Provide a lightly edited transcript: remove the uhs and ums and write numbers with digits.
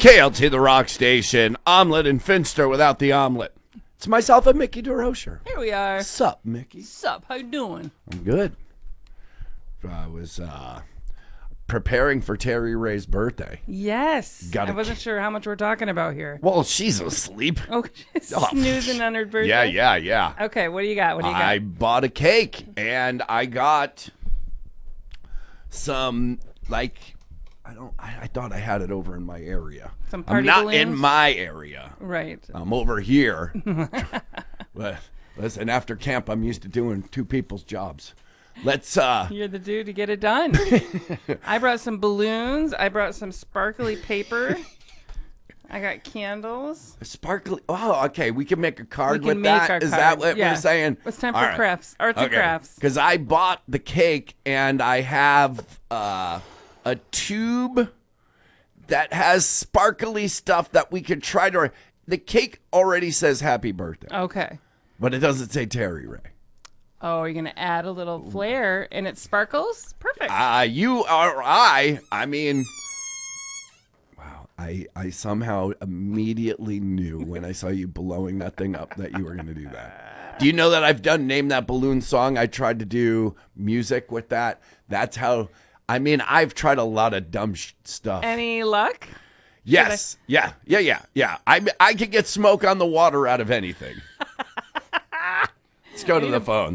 KLT The Rock Station, omelet and Finster without the omelet. It's myself and Mickey DeRocher. Here we are. Sup, Mickey? Sup? How you doing? I'm good. I was preparing for Terry Ray's birthday. Yes. I wasn't sure how much we're talking about here. Well, she's asleep. Oh, snoozing on her birthday? Yeah. Okay, what do you got? I bought a cake, and I got some, I thought I had it over in my area. Some party I'm not balloons? in my area. Right. I'm over here. But listen, after camp, I'm used to doing two people's jobs. Let's You're the dude to get it done. I brought some balloons. I brought some sparkly paper. I got candles. sparkly. Oh, okay. We can make a card We can with make that. our Is card. that what Yeah. we're saying? It's time All for right. crafts. Arts and crafts. Because I bought the cake and I have a tube that has sparkly stuff that we could try to. The cake already says happy birthday, Okay. but it doesn't say Terry Ray. Oh, you're going to add a little flair and it sparkles? Perfect. You or I mean, wow, I somehow immediately knew when I saw you blowing that thing up that you were going to do that. Do you know that I've done Name That Balloon Song? I tried to do music with that. That's how, I've tried a lot of dumb stuff. Any luck? Yes. Yeah. I can get smoke on the water out of anything. Let's go to the phone.